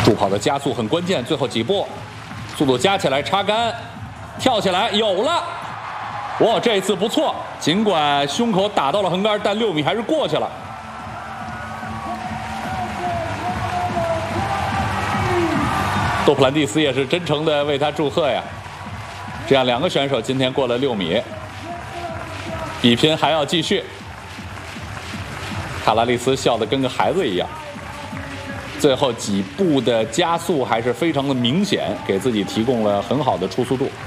助跑的加速很关键，最后几步，速度加起来，插杆，跳起来，有了！哇，这次不错，尽管胸口打到了横杆，但6米还是过去了。杜普兰蒂斯也是真诚的为他祝贺呀。这样2个选手今天过了6米，比拼还要继续。卡拉利斯笑得跟个孩子一样。最后几步的加速还是非常的明显，给自己提供了很好的出速度。